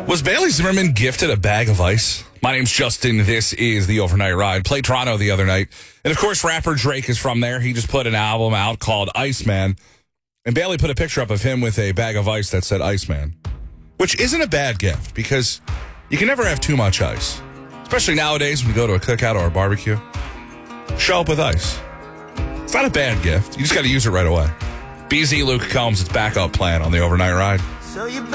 Was Bailey Zimmerman gifted a bag of ice? My name's Justin. This is The Overnight Ride. Played Toronto the other night. And, of course, rapper Drake is from there. He just put an album out called Iceman. And Bailey put a picture up of him with a bag of ice that said Iceman, which isn't a bad gift because you can never have too much ice, especially nowadays when you go to a cookout or a barbecue. Show up with ice. It's not a bad gift. You just got to use it right away. BZ Luke Combs, it's backup plan on The Overnight Ride. So you